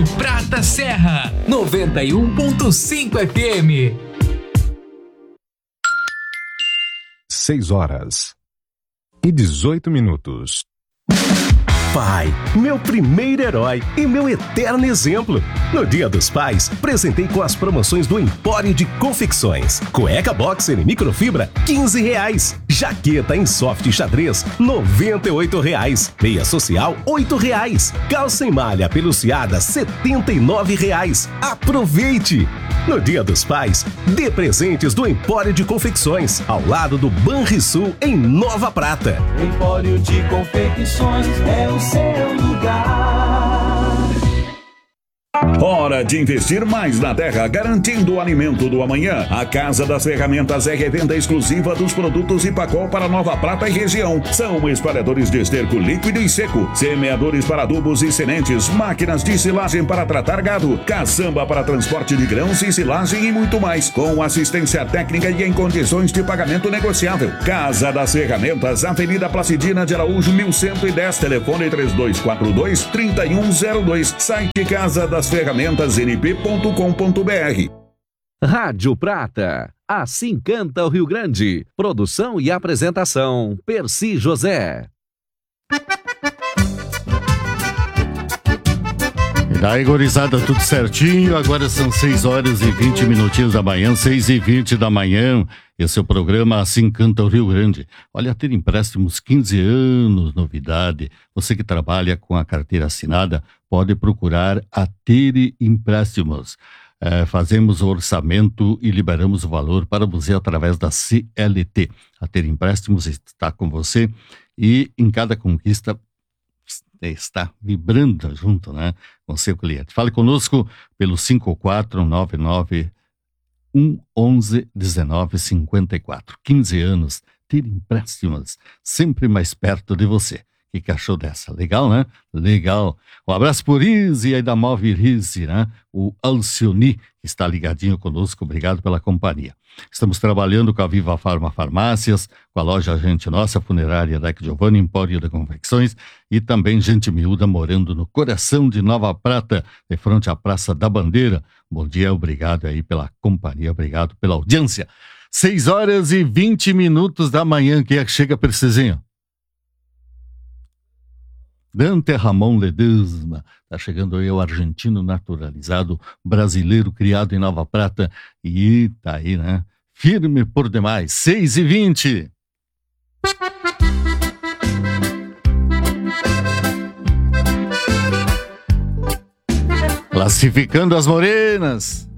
Prata Serra 91.5 FM. 6h18. Pai, meu primeiro herói e meu eterno exemplo. No Dia dos Pais, presentei com as promoções do Empório de Confecções. Cueca boxer em microfibra, R$15. Jaqueta em soft xadrez, R$98. Meia social, R$8. Calça em malha peluciada, R$79. Aproveite! No Dia dos Pais, dê presentes do Empório de Confecções, ao lado do Banrisul, em Nova Prata. Empório de Confecções é o seu lugar. Hora de investir mais na terra, garantindo o alimento do amanhã. A Casa das Ferramentas é revenda exclusiva dos produtos Ipacol para Nova Prata e região. São espalhadores de esterco líquido e seco, semeadores para adubos e sementes, máquinas de silagem para tratar gado, caçamba para transporte de grãos e silagem e muito mais, com assistência técnica e em condições de pagamento negociável. Casa das Ferramentas, Avenida Placidina de Araújo, 1110, telefone 3242-3102, site Casa das Ferramentas np.com.br. Rádio Prata, assim canta o Rio Grande. Produção e apresentação, Percy José. E daí, gurizada, tudo certinho. Agora são 6h20 da manhã, 6h20 da manhã. Esse é o programa Assim Canta o Rio Grande. Olha, ter empréstimos 15 anos, novidade. Você que trabalha com a carteira assinada, pode procurar a Tere Empréstimos. Fazemos o orçamento e liberamos o valor para você através da CLT. A Tere Empréstimos está com você e em cada conquista está vibrando junto, né, com seu cliente. Fale conosco pelo 5499 111 19 54. 15 anos, Tere Empréstimos, sempre mais perto de você. Que achou dessa? Legal, né? Legal. Um abraço por Izzy aí da Móvel Izzy, né? O Alcioni, que está ligadinho conosco. Obrigado pela companhia. Estamos trabalhando com a Viva Farma Farmácias, com a loja Gente Nossa, Funerária Deck Giovanni, Empório de Confecções e também Gente Miúda, morando no coração de Nova Prata, de frente à Praça da Bandeira. Bom dia, obrigado aí pela companhia, obrigado pela audiência. 6h20 da manhã, quem é que chega, Precisinho? Dante Ramon Ledesma, tá chegando aí o argentino naturalizado, brasileiro criado em Nova Prata e tá aí, né? Firme por demais, 6h20. Classificando as morenas.